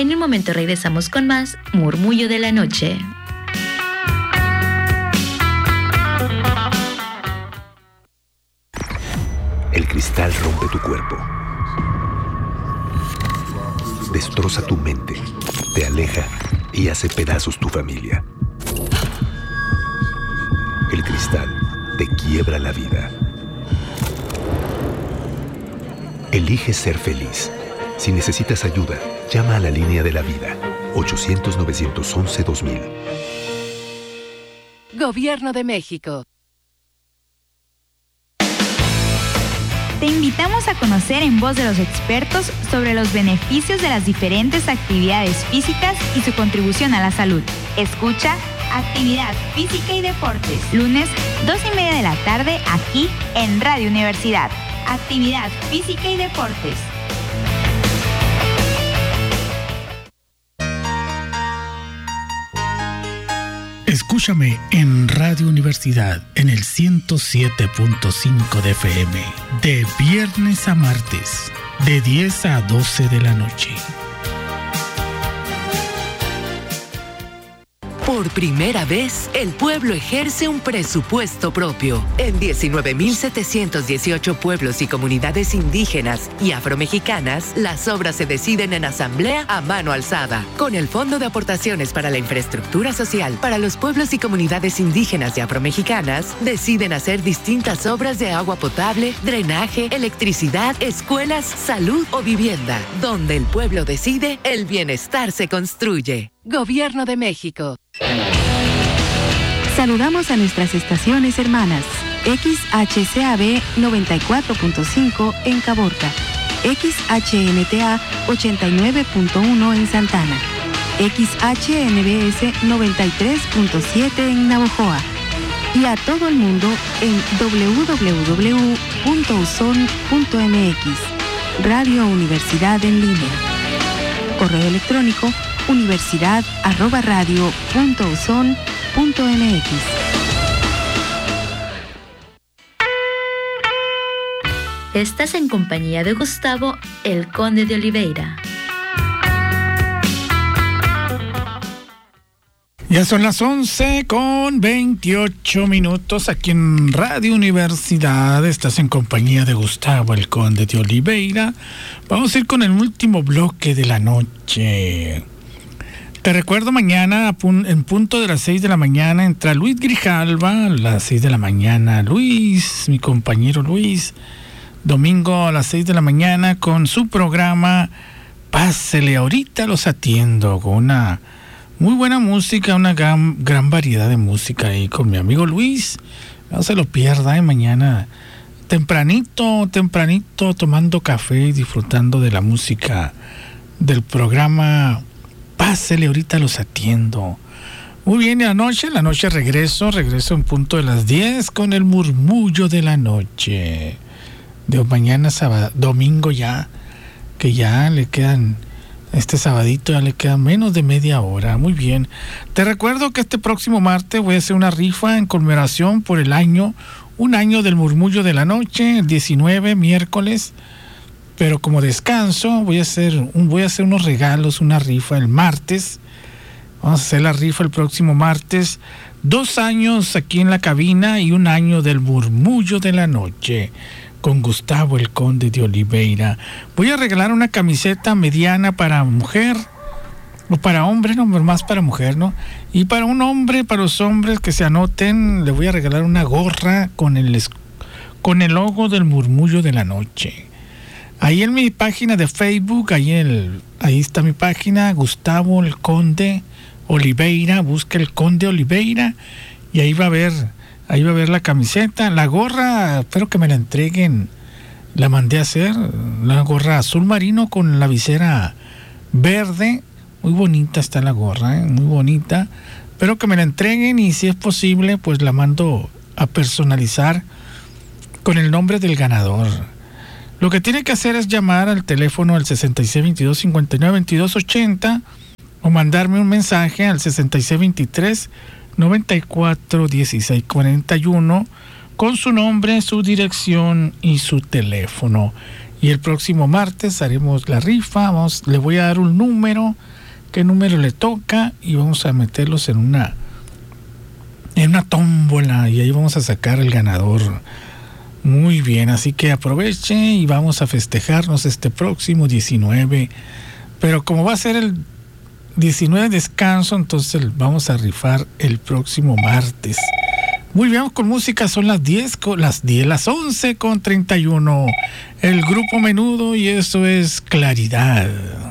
En un momento regresamos con más Murmullo de la Noche. El cristal rompe tu cuerpo, destroza tu mente, te aleja y hace pedazos tu familia. El cristal te quiebra la vida. Elige ser feliz. Si necesitas ayuda, llama a la línea de la vida, 800-911-2000. Gobierno de México. Te invitamos a conocer en voz de los expertos sobre los beneficios de las diferentes actividades físicas y su contribución a la salud. Escucha Actividad Física y Deportes, lunes 2:30 de la tarde, aquí en Radio Universidad. Actividad Física y Deportes. Escúchame en Radio Universidad en el 107.5 de FM, de viernes a martes, de 10 a 12 de la noche. Por primera vez, el pueblo ejerce un presupuesto propio. En 19.718 pueblos y comunidades indígenas y afromexicanas, las obras se deciden en asamblea a mano alzada. Con el Fondo de Aportaciones para la Infraestructura Social para los pueblos y comunidades indígenas y afromexicanas, deciden hacer distintas obras de agua potable, drenaje, electricidad, escuelas, salud o vivienda. Donde el pueblo decide, el bienestar se construye. Gobierno de México. Saludamos a nuestras estaciones hermanas. XHCAB 94.5 en Caborca, XHNTA 89.1 en Santana, XHNBS 93.7 en Navojoa y a todo el mundo en www.uson.mx. Radio Universidad en línea. Correo electrónico universidad@radio.uson.mx. Estás en compañía de Gustavo, el Conde de Oliveira. Ya son las 11:28 aquí en Radio Universidad. Estás en compañía de Gustavo, el Conde de Oliveira. Vamos a ir con el último bloque de la noche. Te recuerdo, mañana en punto de las 6 de la mañana entra Luis Grijalva, a las 6 de la mañana. Luis, mi compañero Luis, domingo a las 6 de la mañana con su programa Pásele, ahorita los atiendo, con una muy buena música, una gran variedad de música ahí con mi amigo Luis. No se lo pierda, mañana tempranito, tomando café y disfrutando de la música del programa Pásele, ahorita los atiendo. Muy bien, y la noche regreso en punto de las 10 con el murmullo de la noche. De mañana sábado, domingo ya, que ya le quedan... Este sabadito ya le queda menos de media hora. Muy bien. Te recuerdo que este próximo martes voy a hacer una rifa en conmemoración por un año del murmullo de la noche, el 19, miércoles. Pero como descanso, voy a hacer unos regalos, una rifa el martes. Vamos a hacer la rifa el próximo martes. 2 años aquí en la cabina y 1 año del murmullo de la noche, con Gustavo, el Conde de Oliveira. Voy a regalar una camiseta mediana para mujer, o para hombre, no, más para mujer, ¿no? Y para un hombre, para los hombres que se anoten, le voy a regalar una gorra con el logo del murmullo de la noche. Ahí en mi página de Facebook, ahí está mi página, Gustavo, el Conde Oliveira, busca el Conde Oliveira, y ahí va a ver la camiseta, la gorra. Espero que me la entreguen. La mandé a hacer, la gorra azul marino con la visera verde. Muy bonita está la gorra, muy bonita. Espero que me la entreguen y si es posible, pues la mando a personalizar con el nombre del ganador. Lo que tiene que hacer es llamar al teléfono al 6622-592280 o mandarme un mensaje al 6623-941641 con su nombre, su dirección y su teléfono. Y el próximo martes haremos la rifa. Le voy a dar un número, qué número le toca, y vamos a meterlos en una tómbola, y ahí vamos a sacar el ganador. Muy bien, así que aproveche y vamos a festejarnos este próximo 19. Pero como va a ser el 19 descanso, entonces vamos a rifar el próximo martes. Muy bien, con música, son las 11:31. El grupo Menudo, y eso es Claridad.